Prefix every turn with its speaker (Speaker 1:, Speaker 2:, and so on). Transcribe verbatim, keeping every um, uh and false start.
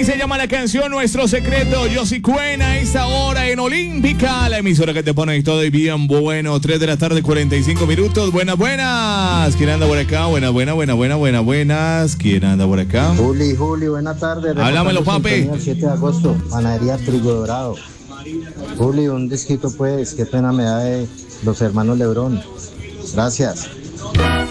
Speaker 1: Así se llama la canción Nuestro Secreto. Yossi Cuen a esta hora en Olímpica, la emisora que te pone todo y bien bueno. tres de la tarde, cuarenta y cinco minutos. Buenas, buenas. ¿Quién anda por acá? Buenas, buenas, buenas, buenas, buenas, buenas. ¿Quién anda por acá?
Speaker 2: Juli, Juli, buena tarde.
Speaker 1: Háblamelo, papi.
Speaker 2: El siete de agosto, panadería Trigo Dorado. Juli, un disquito pues, qué pena me da de los hermanos Lebrón. Gracias.